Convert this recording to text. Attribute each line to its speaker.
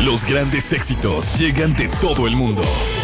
Speaker 1: Los grandes éxitos llegan de todo el mundo.